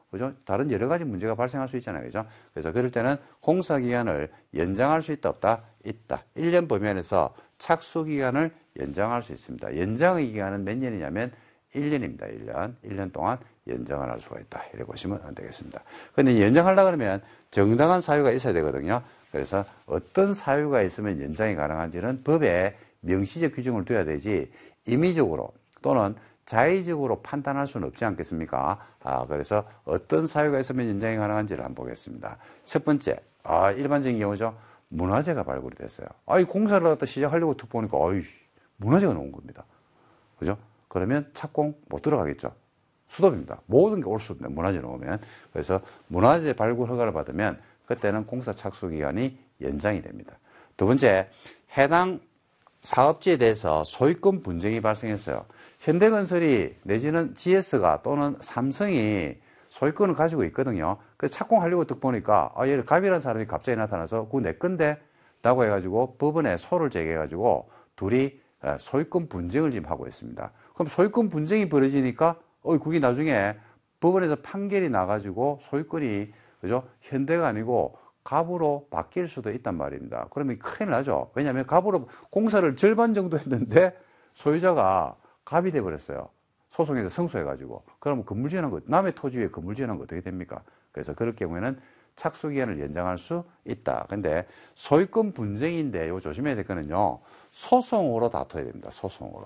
그죠? 다른 여러 가지 문제가 발생할 수 있잖아요. 그죠? 그래서 그럴 때는 공사기간을 연장할 수 있다, 없다? 있다. 1년 범위안에서 착수기간을 연장할 수 있습니다. 연장의 기간은 몇 년이냐면 1년입니다. 1년. 1년 동안 연장을 할 수가 있다. 이렇게 보시면 안 되겠습니다. 근데 연장하려고 그러면 정당한 사유가 있어야 되거든요. 그래서 어떤 사유가 있으면 연장이 가능한지는 법에 명시적 규정을 둬야 되지 임의적으로 또는 자의적으로 판단할 수는 없지 않겠습니까? 그래서 어떤 사유가 있으면 연장이 가능한지를 한번 보겠습니다. 첫 번째, 일반적인 경우죠. 문화재가 발굴이 됐어요. 이 공사를 갖다 시작하려고 툭 보니까, 문화재가 나온 겁니다. 그죠? 그러면 착공 못 들어가겠죠. 수도입니다. 모든 게 올 수 없네, 문화재 나오면. 그래서 문화재 발굴 허가를 받으면 그때는 공사 착수 기간이 연장이 됩니다. 두 번째, 해당 사업지에 대해서 소유권 분쟁이 발생했어요. 현대건설이 내지는 GS가 또는 삼성이 소유권을 가지고 있거든요. 그래서 착공하려고 딱 보니까 얘 갑이라는 사람이 갑자기 나타나서 그거 내 건데? 라고 해가지고 법원에 소를 제기해가지고 둘이 소유권 분쟁을 지금 하고 있습니다. 그럼 소유권 분쟁이 벌어지니까 그게 나중에 법원에서 판결이 나가지고 소유권이 그죠? 현대가 아니고 갑으로 바뀔 수도 있단 말입니다. 그러면 큰일 나죠. 왜냐하면 갑으로 공사를 절반 정도 했는데 소유자가 갑이 돼버렸어요. 소송에서 승소해가지고. 그러면 건물 지어놓은 거, 남의 토지 위에 건물 지어놓은 거 어떻게 됩니까? 그래서 그럴 경우에는 착수기간을 연장할 수 있다. 근데 소유권 분쟁인데 이거 조심해야 될 거는요. 소송으로 다퉈야 됩니다. 소송으로.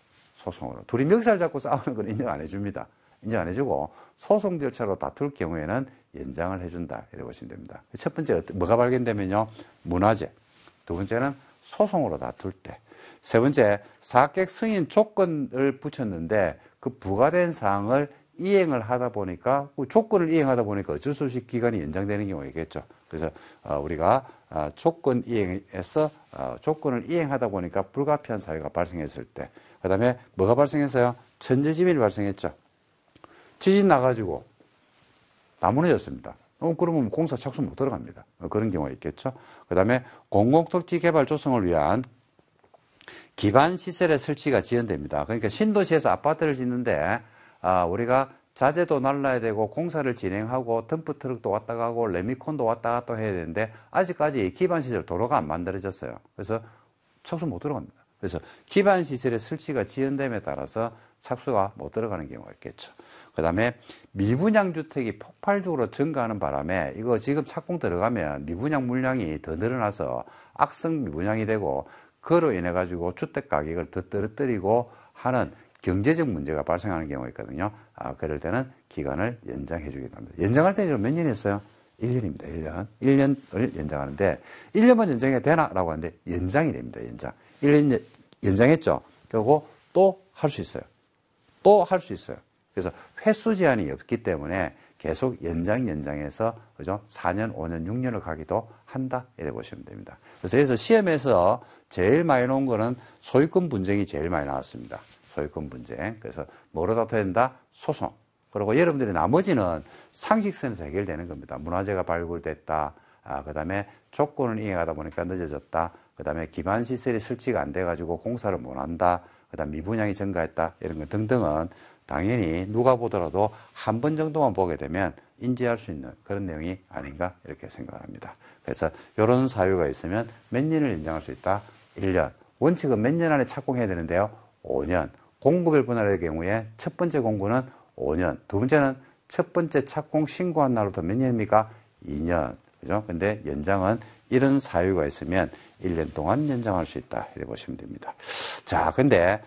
둘이 멱살 잡고 싸우는 건 인정 안 해줍니다. 인정 안 해주고 소송 절차로 다툴 경우에는 연장을 해준다. 이렇게 보시면 됩니다. 첫 번째 뭐가 발견되면요. 문화재. 두 번째는 소송으로 다툴 때. 세 번째, 사객 승인 조건을 붙였는데 그 부과된 사항을 이행을 하다 보니까 조건을 이행하다 보니까 어쩔 수 없이 기간이 연장되는 경우가 있겠죠. 그래서 우리가 조건 이행에서 조건을 이행하다 보니까 불가피한 사유가 발생했을 때, 그 다음에 뭐가 발생했어요? 천재지변이 발생했죠. 지진 나가지고 다 무너졌습니다. 그러면 공사 착수 못 들어갑니다. 그런 경우가 있겠죠. 그 다음에 공공토지 개발 조성을 위한 기반 시설의 설치가 지연됩니다. 그러니까 신도시에서 아파트를 짓는데 우리가 자재도 날라야 되고 공사를 진행하고 덤프트럭도 왔다 가고 레미콘도 왔다 갔다 해야 되는데 아직까지 기반 시설 도로가 안 만들어졌어요. 그래서 착수 못 들어갑니다. 그래서 기반 시설의 설치가 지연됨에 따라서 착수가 못 들어가는 경우가 있겠죠. 그 다음에 미분양 주택이 폭발적으로 증가하는 바람에 이거 지금 착공 들어가면 미분양 물량이 더 늘어나서 악성 미분양이 되고 그로 인해 가지고 주택 가격을 더 떨어뜨리고 하는 경제적 문제가 발생하는 경우가 있거든요. 그럴 때는 기간을 연장해 주기도 합니다. 연장할 때는 몇 년 했어요? 1년입니다. 1년. 1년을 연장하는데 1년만 연장해야 되나라고 하는데 연장이 됩니다. 연장. 1년 연장했죠. 그리고 또 할 수 있어요. 또 할 수 있어요. 그래서 횟수 제한이 없기 때문에 계속 연장해서 그죠? 4년, 5년, 6년을 가기도 한다. 이렇게 보시면 됩니다. 그래서 시험에서 제일 많이 나온 거는 소유권 분쟁이 제일 많이 나왔습니다. 소유권 분쟁. 그래서 뭐로 다퉈야 된다? 소송. 그리고 여러분들이 나머지는 상식선에서 해결되는 겁니다. 문화재가 발굴됐다. 그 다음에 조건을 이행하다 보니까 늦어졌다. 그 다음에 기반 시설이 설치가 안 돼가지고 공사를 못 한다. 그 다음 미분양이 증가했다. 이런 것 등등은 당연히 누가 보더라도 한 번 정도만 보게 되면 인지할 수 있는 그런 내용이 아닌가 이렇게 생각합니다. 그래서 이런 사유가 있으면 몇 년을 연장할 수 있다? 1년. 원칙은 몇 년 안에 착공해야 되는데요? 5년. 공구별 분할의 경우에 첫 번째 공구는 5년. 두 번째는 첫 번째 착공 신고한 날부터 몇 년입니까? 2년. 그죠? 근데 연장은 이런 사유가 있으면 1년 동안 연장할 수 있다. 이렇게 보시면 됩니다. 자, 근데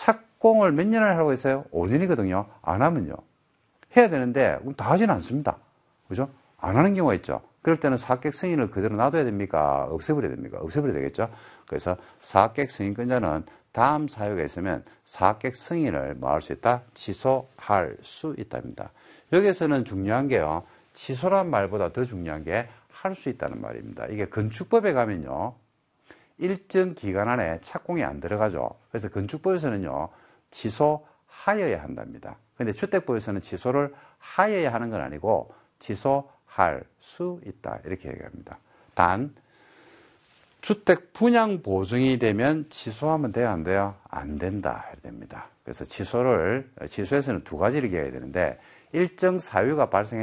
착공을 몇 년을 하고 있어요? 5년이거든요. 안 하면요. 해야 되는데 다 하지는 않습니다. 그죠? 안 하는 경우가 있죠. 그럴 때는 사객 승인을 그대로 놔둬야 됩니까? 없애버려야 됩니까? 없애버려야 되겠죠. 그래서 사객 승인권자는 다음 사유가 있으면 사객 승인을 뭐 할 수 있다? 취소할 수 있답니다. 여기에서는 중요한 게요. 취소란 말보다 더 중요한 게 할 수 있다는 말입니다. 이게 건축법에 가면요. 일정 기간 안에 착공이 안 들어가죠. 그래서 건축법에서는요. 취소하여야 한답니다. 근데 주택법에서는 취소를 하여야 하는 건 아니고 취소할 수 있다. 이렇게 얘기합니다. 단 주택 분양 보증이 되면 취소하면 돼요? 안 돼요? 안 된다. 해야 됩니다. 그래서 취소에서는 두 가지를 얘기해야 되는데 일정 사유가 발생해